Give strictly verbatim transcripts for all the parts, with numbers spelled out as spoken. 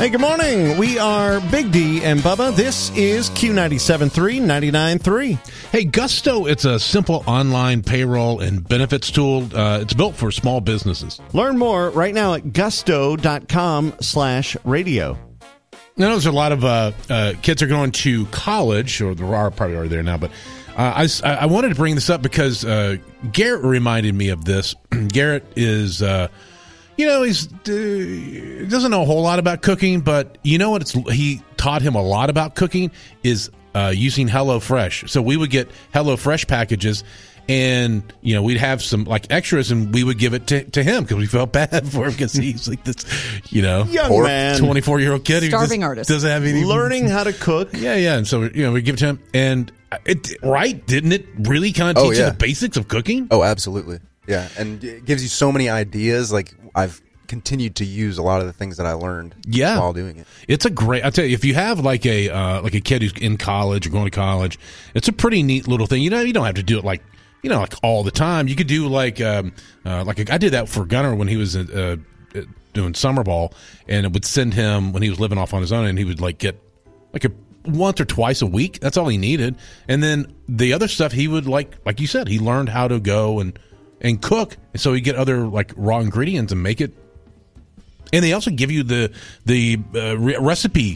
Hey, good morning. We are Big D and Bubba. This is Q ninety-seven point three, ninety-nine point three. Hey, Gusto, it's a simple online payroll and benefits tool. Uh, it's built for small businesses. Learn more right now at gusto.com slash radio. Now, there's a lot of uh, uh, kids are going to college, or there are probably are there now, but uh, I, I wanted to bring this up because uh, Garrett reminded me of this. Garrett is... Uh, You know, he's uh, doesn't know a whole lot about cooking, but you know what? It's, he taught him a lot about cooking is uh, using HelloFresh. So we would get HelloFresh packages, and you know we'd have some like extras, and we would give it to, to him because we felt bad for him because he's like this, you know, young man, twenty-four year old kid, starving who artist, doesn't have any learning how to cook. Yeah, yeah, and so you know we give it to him, and it right didn't it really kind of Oh, teach yeah. you the basics of cooking? Oh, absolutely. Yeah, and it gives you so many ideas. Like, I've continued to use a lot of the things that I learned yeah. while doing it. It's a great, I tell you, if you have like a uh, like a kid who's in college or going to college, it's a pretty neat little thing. You know, you don't have to do it like, you know, like all the time. You could do like, um, uh, like a, I did that for Gunner when he was uh, doing summer ball, and it would send him when he was living off on his own, and he would like get like a once or twice a week. That's all he needed. And then the other stuff he would like, like you said, he learned how to go and, and cook. And so you get other like raw ingredients and make it. And they also give you the, the uh, re- recipe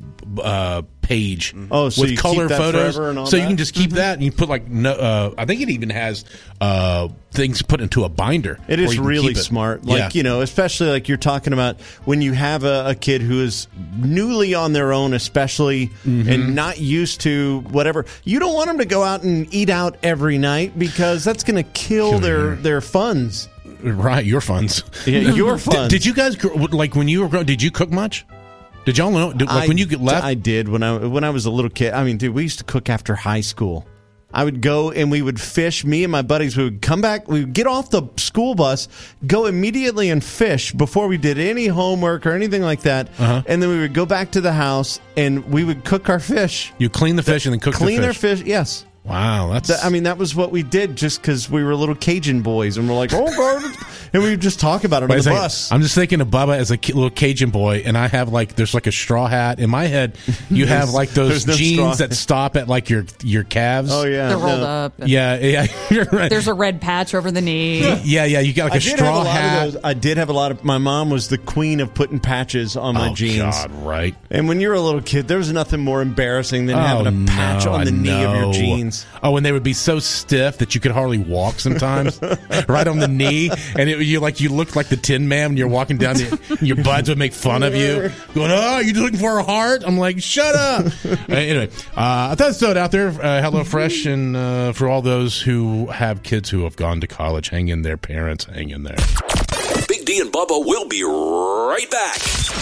uh, page oh, so with you color keep that photos. forever and all so that? You can just keep mm-hmm. that and you put like, no, uh, I think it even has uh, things put into a binder. It is really smart. Like, yeah. you know, especially like you're talking about when you have a, a kid who is newly on their own, especially, mm-hmm. and not used to whatever. You don't want them to go out and eat out every night because that's going to kill their, their funds. Right, your funds. Yeah, your funds. Did, did you guys, like when you were growing, did you cook much? Did y'all know, did, like I, when you get left? I did when I when I was a little kid. I mean, dude, we used to cook after high school. I would go and we would fish. Me and my buddies, we would come back. We would get off the school bus, go immediately and fish before we did any homework or anything like that. Uh-huh. And then we would go back to the house and we would cook our fish. You clean the fish and then cook clean the fish. Clean our fish, yes. Wow, that's. That, I mean, that was what we did just because we were little Cajun boys, and we're like, oh god, and we would just talk about it on the second. bus. I'm just thinking of Bubba as a little Cajun boy, and I have like there's like a straw hat in my head. You have like those no jeans straw. that stop at like your your calves. Oh yeah, they're rolled no. up. Yeah, yeah, you're right. There's a red patch over the knee. Yeah, yeah, you got like a I did straw have a lot hat. Of those. I did have a lot of. My mom was the queen of putting patches on my oh, jeans. God, right. And when you're a little kid, there was nothing more embarrassing than oh, having a patch no, on the I knee of your know. jeans. Oh, and they would be so stiff that you could hardly walk sometimes, right on the knee, and it, you like you looked like the Tin Man when you're walking down. The, your buds would make fun of you, going, "Oh, you looking for a heart?" I'm like, "Shut up." uh, anyway, uh, I thought I'd throw it out there. Uh, HelloFresh, and uh, for all those who have kids who have gone to college, hang in there, parents, hang in there. Big D and Bubba will be right back.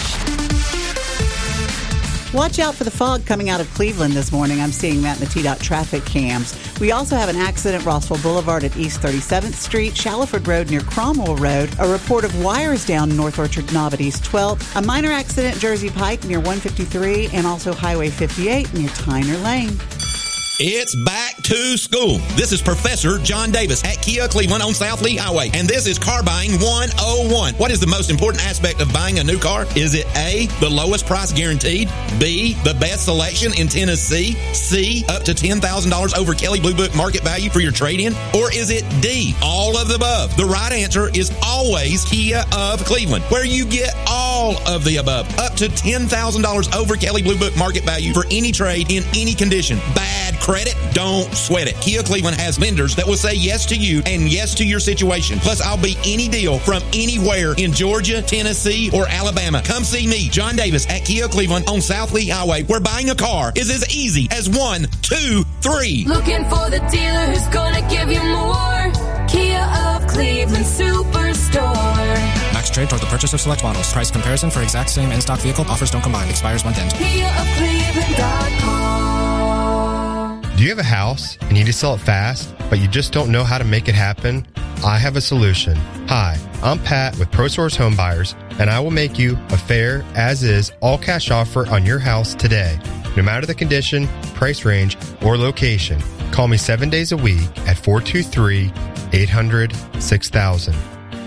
Watch out for the fog coming out of Cleveland this morning. I'm seeing that in the T DOT traffic cams. We also have an accident Rossville Boulevard at East thirty-seventh Street, Shallowford Road near Cromwell Road, a report of wires down North Orchard Knob at East twelfth, a minor accident Jersey Pike near one fifty-three, and also Highway fifty-eight near Tyner Lane. It's back to school. This is Professor John Davis at Kia Cleveland on South Lee Highway, and this is Car Buying one oh one. What is the most important aspect of buying a new car? Is it A, the lowest price guaranteed, B, the best selection in Tennessee, C, up to ten thousand dollars over Kelley Blue Book market value for your trade-in, or is it D, all of the above? The right answer is always Kia of Cleveland, where you get all of the above, up to ten thousand dollars over Kelley Blue Book market value for any trade in any condition. Bad credit? Don't sweat it. Kia Cleveland has vendors that will say yes to you and yes to your situation. Plus, I'll beat any deal from anywhere in Georgia, Tennessee, or Alabama. Come see me, John Davis, at Kia Cleveland on South Lee Highway, where buying a car is as easy as one, two, three. Looking for the dealer who's gonna give you more. Kia of Cleveland Superstore. Max trade toward the purchase of select models. Price comparison for exact same in-stock vehicle. Offers don't combine. Expires month end. Kia of Cleveland dot com. Do you have a house and you need to sell it fast, but you just don't know how to make it happen? I have a solution. Hi, I'm Pat with ProSource Home Buyers, and I will make you a fair, as-is, all-cash offer on your house today. No matter the condition, price range, or location, call me seven days a week at four two three, eight hundred, six thousand.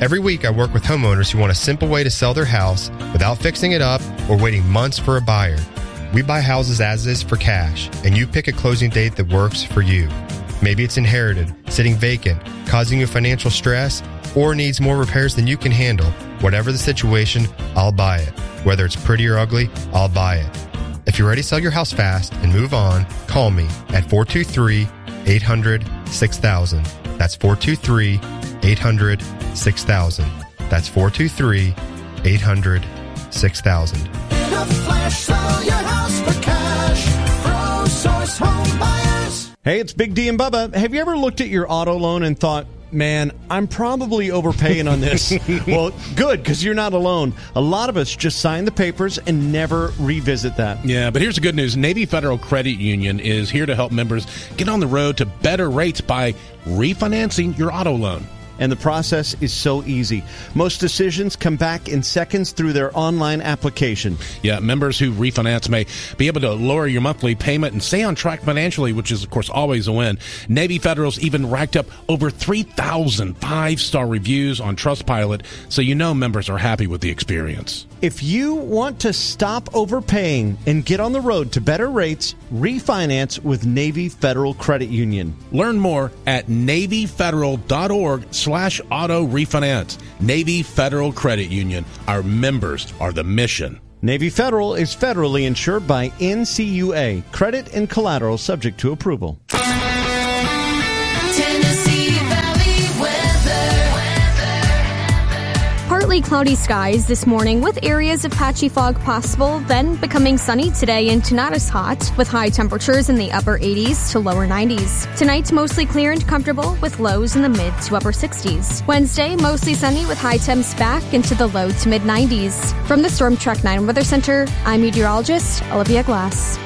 Every week, I work with homeowners who want a simple way to sell their house without fixing it up or waiting months for a buyer. We buy houses as is for cash, and you pick a closing date that works for you. Maybe it's inherited, sitting vacant, causing you financial stress, or needs more repairs than you can handle. Whatever the situation, I'll buy it. Whether it's pretty or ugly, I'll buy it. If you're ready to sell your house fast and move on, call me at four two three, eight hundred, six thousand. That's four two three, eight hundred, six thousand. That's four two three, eight hundred, six thousand. In a flash, sell your house for cash. ProSource Home Buyers. Hey, it's Big D and Bubba. Have you ever looked at your auto loan and thought, man, I'm probably overpaying on this? Well, good, because you're not alone. A lot of us just sign the papers and never revisit that. Yeah, but here's the good news. Navy Federal Credit Union is here to help members get on the road to better rates by refinancing your auto loan. And the process is so easy. Most decisions come back in seconds through their online application. Yeah, members who refinance may be able to lower your monthly payment and stay on track financially, which is, of course, always a win. Navy Federal's even racked up over three thousand five-star reviews on Trustpilot, so you know members are happy with the experience. If you want to stop overpaying and get on the road to better rates, refinance with Navy Federal Credit Union. Learn more at NavyFederal.org slash auto refinance. Navy Federal Credit Union. Our members are the mission. Navy Federal is federally insured by N C U A. Credit and collateral subject to approval. Tennessee Valley weather. Partly cloudy skies this morning with areas of patchy fog possible, then becoming sunny today and tonight is hot with high temperatures in the upper eighties to lower nineties. Tonight mostly clear and comfortable with lows in the mid to upper sixties. Wednesday mostly sunny with high temps back into the low to mid nineties. From the Storm Track nine Weather Center, I'm meteorologist Olivia Glass.